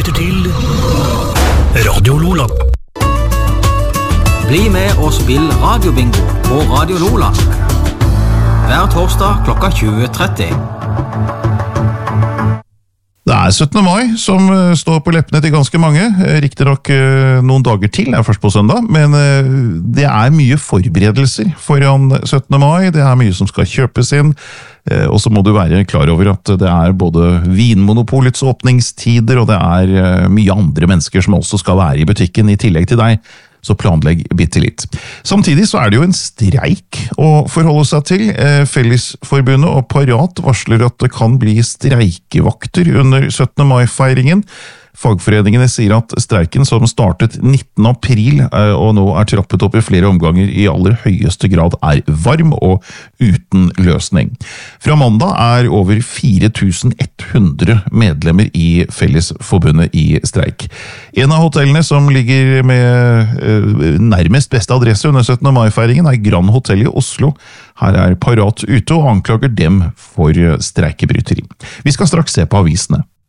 lytter til Radio Lola. Bli med og spill radiobingo på Radio Lola. Hver torsdag klokka 20:30. Det er 17. mai som står på leppene til ganske mange, riktig nok noen dager til, det er først på søndag, men det er mye forberedelser foran 17. mai, det er mye som skal kjøpes inn, og så må du være klar over at det er både Vinmonopolets åpningstider, og det er mye andre mennesker som også skal være i butikken i tillegg til deg, så planlegg bitte litt. Samtidig så er det jo en streik å forholde seg til. Fellesforbundet og Parat varsler at det kan bli streikevakter under 17. mai-feiringen. Fagforeningene sier at streiken som startet 19. april og nå er trappet opp i flere omganger i aller høyeste grad er varm og uten løsning. Fra mandag er over 4100 medlemmer i Fellesforbundet i streik. En av hotellene som ligger med nærmest beste adresse under 17. mai-feiringen er Grand Hotel i Oslo. Her er Parat ute og anklager dem for streikebryteri. Vi skal straks se på avisene.